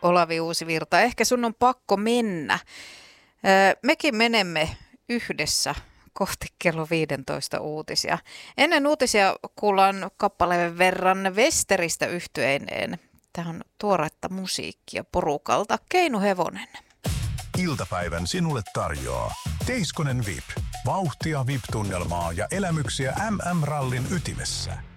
Olavi Uusivirta. Ehkä sun on pakko mennä. Mekin menemme yhdessä kohti kello 15 uutisia. Ennen uutisia kuullaan kappaleen verran Westeristä yhtyeineen. Tämä on tuoretta musiikkia porukalta. Keinu Hevonen. Iltapäivän sinulle tarjoaa Teiskonen VIP. Vauhtia VIP-tunnelmaa ja elämyksiä MM-rallin ytimessä.